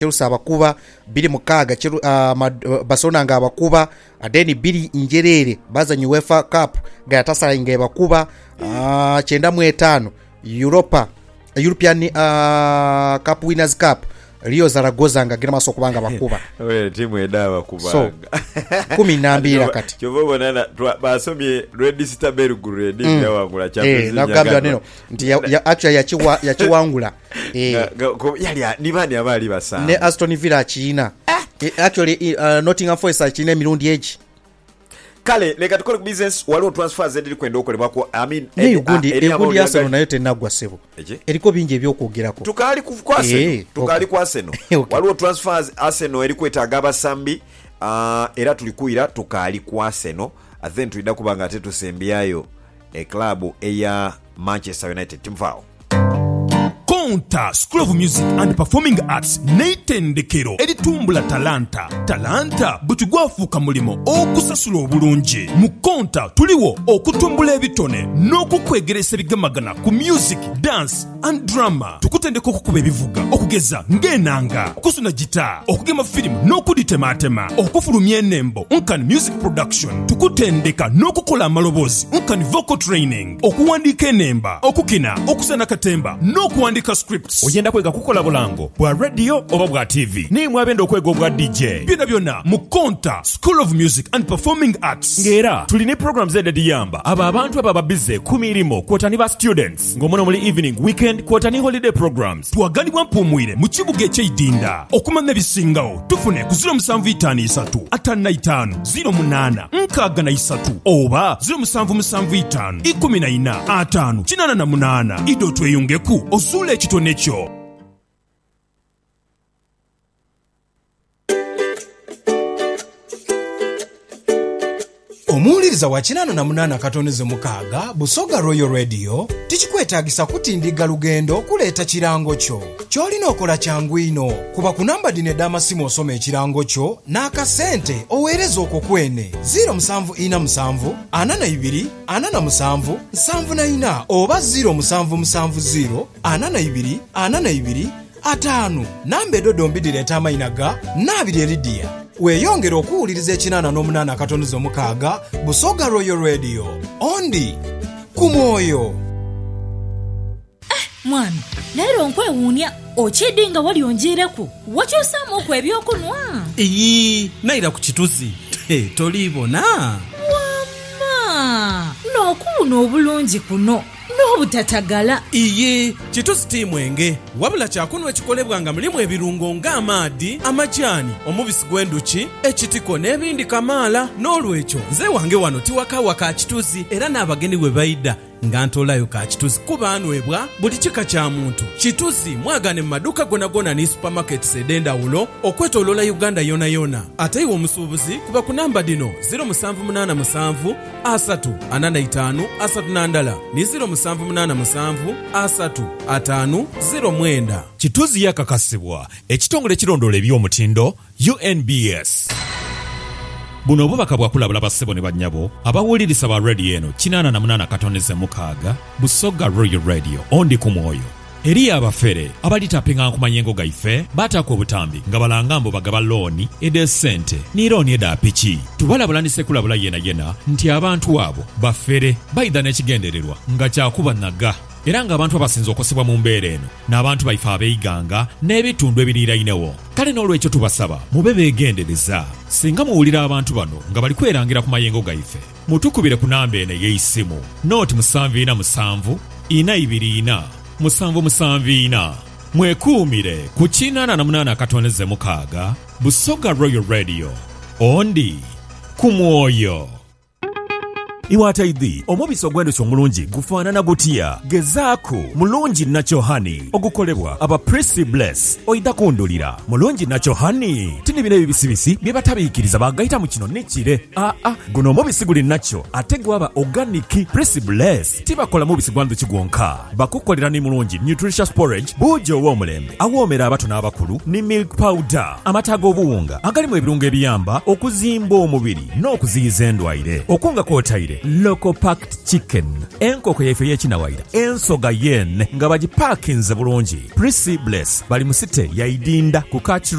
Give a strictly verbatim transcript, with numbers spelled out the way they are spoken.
Chelsea abakuba biri mukaga uh, Barcelona nga abakuba adeni biri injerere bazanye UEFA Cup nga yatasala inga abakuba uh, chenda mu etano Europa European uh, Cup Winners Cup Rio Zaragoza nga gira maso kubanga bakuba we timu edawa kubanga so kumi na mbili kati cyovo bonana basomye Red Star Belgrade mm. yawangula Champions League eh nakambya neno nti ya, ya actually yachiwa yachiwangula eh yali ni bani abali basana ne Aston Villa china ah. eh, actually uh, Nottingham Forest china mirundi eji kale leka tukole business waliwo transfers edili kwenda okolebwa ko I mean ne ugundi egundi ya Arsenal nayo tenagwa sebo eriko bingi ebyokugerako tukali kwa Arsenal eh, tukali kwa Arsenal okay. Waliwo transfers Arsenal eri kwetaga abasambi uh, era tulikuira tukali kwa Arsenal then tuida kubanga ate tusembiayo e club eya Manchester United timvao Konta School of Music and Performing Arts neitendekero eritumbula talanta talanta butugwafuka mulimo okusasula obulungi mu Konta tuliwo okutumbula ebitone n'okukwegeresa bigamagana ku music dance and drama tukutendeka okukuba ebivuga okugeza ng'enanga okusuna gita okugema film n'okuditematema okufulumya enembo nkani music production tukutendeka n'okukola amaloboozi nkani vocal training okuwandiika enemba okukina okusana katemba n'okuwandika scripts oyenda kwega kukola bulango bwa radio oba bwa T V ni mwabenda okwega obwa D J byonna byonna mu Konta School of Music and Performing Arts ngera tulini programs zede diyamba aba abantu aba bize kumirimo kwotani ba students ngomono muli evening weekend kwotani holiday programs twagalibwa mpumwire mu kibuga eky'Idinda okumanya bisingawo tufune ku zero seven five three atana five zero munana nkaga na three oba zero seven seven five ikumi na ina atano kinana na munana ido tweyungeku osule ekitone kyo omuwuliriza wa kinana na munana katoneze mukaga Busoga Royal Radio tikikwetaagisa kutindiga lugendo okuleeta kirango kyo kyolina okola kyangu ino kuba ku namba dine d'amasimu osoma ekirango kyo n'akasente oweereza okwo kwene zero seven four seven ana na ibiri ana na seven seven na ina oba zero seven seven zero ana na ibiri ana na ibiri atano namba edodo mbidireeta amayinaga n'abiri eridiya weeyongera okuwuliriza ekinana n'omunana katoneze omukaaga Busoga Royal Radio ondi ku mwoyo. Ah, mwana leero nkwewuunya okyedde nga wali onjeereku wakyusaamu okwo ebyokunwa eyi naira ku kituzi hey, tolibona wamma n'okuwuna obulungi kuno n'obutatagala iye kituzi timwenge wabula kyakunwa ekikolebwa nga mulimu ebirungo ng'amaadi amajani omubisi gw'enduki ekitiko n'ebindi kamaala n'olwekyo nze wange wano tiwakawa ka kituzi era n'abagenyi bwe bayida nga ntolayo ka kituzi kuba anwebwa buli kika kya muntu kituzi mwagane mu maduuka gonagona ne supermarkets ed'endawulo okwetooloola Uganda yona yona ate iwe omusuubuzi kuba ku namba dino zero seven eight seven asatu ana itaano asatu nandala ne zero seven eight seven asatu ataano zero mwenda. Kituzi yakakasibwa ekitongole kirondoola eby'omutindo U N B S. Buno obubaka bwakulabula bassebo ne bannyabo abawuliriza ba radio eno kinana na munana katoneze mukaaga Busoga Royal Radio ondi ku mwoyo eri abafere abalitapinga nkumanyengo gaife batako obutambi nga balangambo bagaba looni ede sente ni looni eda piki tubalabulandise kulabula yena yena nti abantu abo bafere baida n'ekigendererwa nga kyakuba naga era nga abantu abasinze okosebwa mu mbeera eno n'abantu baife abeeyiganga n'ebitundu ebiriirainewo kale n'olwekyo tubasaba mube beegendereza singa muwulira abantu bano nga bali kwerangira ku mayengo gaife mutukubire ku namba eno ey'essimu nooti musanvu ina musanvu ina ibiri ina musanvu musanvu ina mwekuumire ku kinana na munana katoneze mukaaga Busoga Royal Radio ondi ku mwoyo. Iwataidhi omubisi ogw'enduki omulungi gufaanana gutya gezaako mulungi nakyo hani ogukolebwa aba Prissy Bless oyita kundulira mulungi nakyo hani tini bino ebibisibisi bye batabiikiriza bagayita mu kino nekire aa ah, guno omubisi guli nakyo ate gwaba organic Prissy Bless tibakola mubisi gwa nduki gwonka bakukolera ni mulungi nutritious porridge buujo ow'omulembe awoomera abato n'abakulu ni milk powder amata g'obuwunga agalimu ebirungo ebiyamba okuzimba omubiri n'okuziyiza endwaire okunga kwotaire local packed chicken enkoko yaife y'ekinawaira ensoga yen nga bagipakinze bulungi Prissy Bless bali mu site ya Idinda ku Kach